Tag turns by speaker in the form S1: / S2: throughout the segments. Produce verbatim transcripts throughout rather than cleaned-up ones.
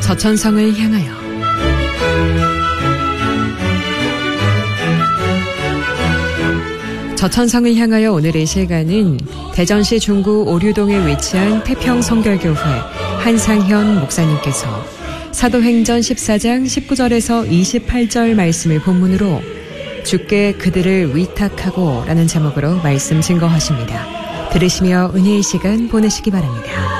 S1: 저천성을 향하여. 저천성을 향하여 오늘의 시간은 대전시 중구 오류동에 위치한 태평성결교회 한상현 목사님께서 사도행전 십사 장 십구 절에서 이십팔 절 말씀을 본문으로 주께 그들을 위탁하고 라는 제목으로 말씀 증거하십니다. 들으시며 은혜의 시간 보내시기 바랍니다.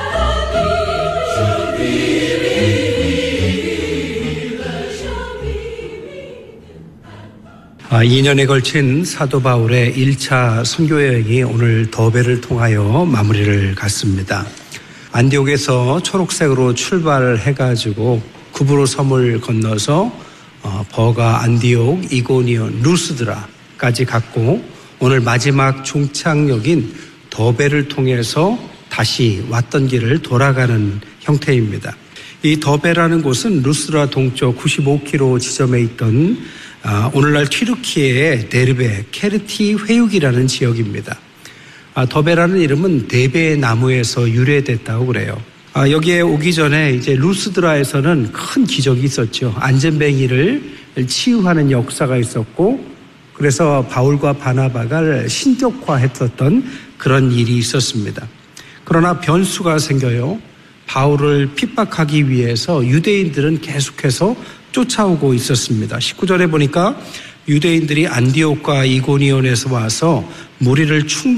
S2: 이 년에 걸친 사도 바울의 일 차 선교여행이 오늘 더베를 통하여 마무리를 갖습니다. 안디옥에서 초록색으로 출발해가지고 구브로 섬을 건너서 버가, 안디옥, 이고니온, 루스드라까지 갔고 오늘 마지막 종착역인 더베를 통해서 다시 왔던 길을 돌아가는 형태입니다. 이 더베라는 곳은 루스드라 동쪽 구십오 킬로미터 지점에 있던 아, 오늘날 튀르키예의 데르베, 케르티 회육이라는 지역입니다. 아, 더베라는 이름은 데베 나무에서 유래됐다고 그래요. 아, 여기에 오기 전에 이제 루스드라에서는 큰 기적이 있었죠. 안전뱅이를 치유하는 역사가 있었고, 그래서 바울과 바나바가 신격화했었던 그런 일이 있었습니다. 그러나 변수가 생겨요. 바울을 핍박하기 위해서 유대인들은 계속해서 쫓아오고 있었습니다. 십구 절에 보니까 유대인들이 안디옥과 이고니온에서 와서 무리를 충